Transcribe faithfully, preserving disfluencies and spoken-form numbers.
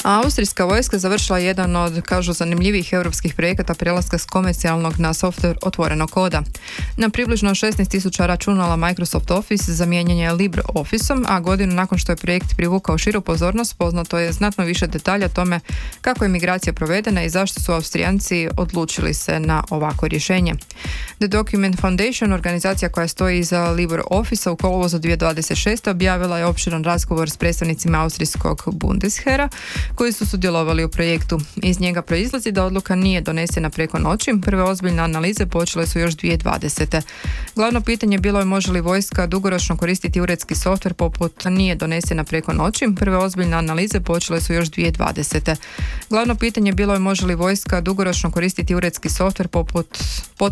Austrijska vojska završila jedan od, kažu, zanimljivih europskih projekata prelaska s komercijalnog na software otvorenog koda. Na približno šesnaest tisuća računala Microsoft Office zamijenjen je LibreOfficeom, a godinu nakon što je projekt privukao širu pozornost, poznato je znatno više detalja o tome kako je migracija provedena i zašto su Austrijanci odlučili se na ovako rješenje. The Document Foundation, organizacija koja stoji iza LibreOffice, u kolovozu dvije tisuće dvadeset šeste. objavila je opširan razgovor s predstavnicima austrijskog Bundesheera koji su sudjelovali u projektu. Iz njega proizlazi da odluka nije donesena preko noći. Prve ozbiljne analize počele su još dvije tisuće dvadesete. Glavno pitanje bilo je može li vojska dugoročno koristiti uredski softver poput nije donesena preko noći. Prve ozbiljne analize počele su još dvije tisuće dvadesete. Glavno pitanje bilo je može li vojska dugoročno koristiti uredski softver poput